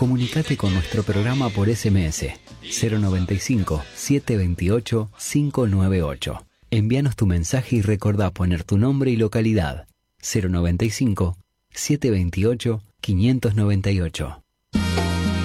Comunicate con nuestro programa por SMS 095-728-598. Envíanos tu mensaje y recordá poner tu nombre y localidad. 095-728-598.